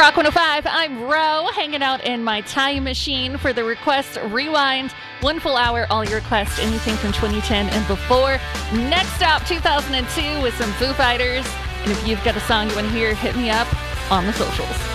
Rock 105, I'm Ro, hanging out in my time machine for the Request Rewind. 1 full hour, all your requests, anything from 2010 and before. Next up, 2002 with some Foo Fighters. And if you've got a song you want to hear, hit me up on the socials.